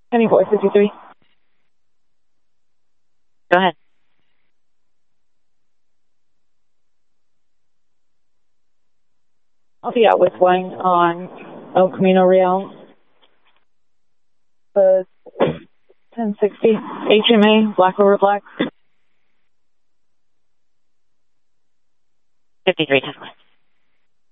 Heading 453. Go ahead. I'll be out with one on El Camino Real. 1060 HMA, black over black. 53, 10.